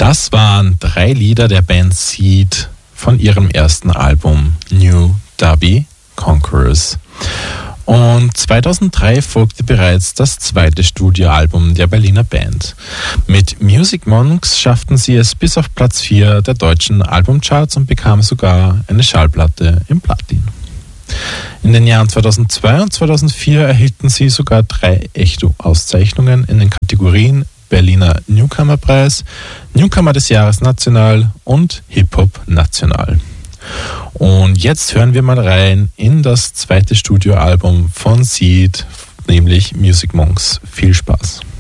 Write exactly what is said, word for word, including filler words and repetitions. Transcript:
Das waren drei Lieder der Band Seed von ihrem ersten Album New Derby Conquerors. Und zweitausenddrei folgte bereits das zweite Studioalbum der Berliner Band. Mit Music Monks schafften sie es bis auf Platz vier der deutschen Albumcharts und bekamen sogar eine Schallplatte im Platin. In den Jahren zweitausendzwei und zweitausendvier erhielten sie sogar drei Echo-Auszeichnungen in den Kategorien Berliner Newcomer-Preis, Newcomer des Jahres National und Hip-Hop National. Und jetzt hören wir mal rein in das zweite Studioalbum von Seed, nämlich Music Monks. Viel Spaß!